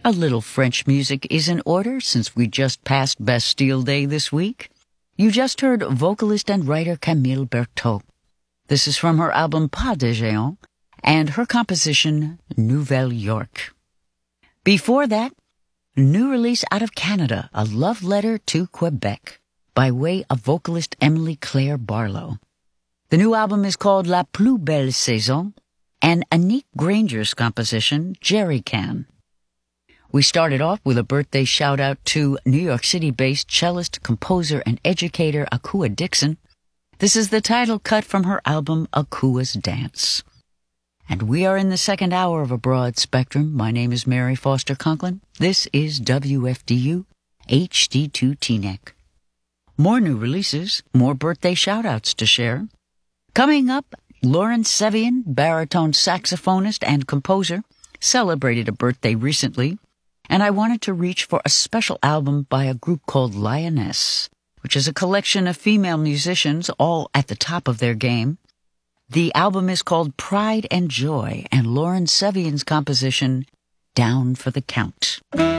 A little French music is in order since we just passed Bastille Day this week. You just heard vocalist and writer Camille Berthaud. This is from her album Pas de Géant and her composition Nouvelle York. Before that, new release out of Canada, A Love Letter to Quebec, by way of vocalist Emily Claire Barlow. The new album is called La Plus Belle Saison, and Anique Granger's composition, Jerry Can. We started off with a birthday shout-out to New York City-based cellist, composer, and educator Akua Dixon. This is the title cut from her album Akua's Dance. And we are in the second hour of A Broad Spectrum. My name is Mary Foster Conklin. This is WFDU HD2 Teaneck. More new releases, more birthday shout-outs to share. Coming up, Lauren Sevian, baritone saxophonist and composer, celebrated a birthday recently, and I wanted to reach for a special album by a group called Lioness, which is a collection of female musicians all at the top of their game. The album is called Pride and Joy, and Lauren Sevian's composition, Down for the Count.